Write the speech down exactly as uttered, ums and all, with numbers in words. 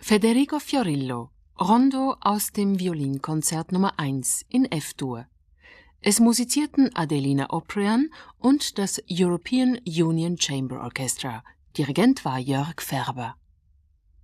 Federico Fiorillo, Rondo aus dem Violinkonzert Nummer eins in F-Dur. Es musizierten Adelina Oprian und das European Union Chamber Orchestra. Dirigent war Jörg Färber.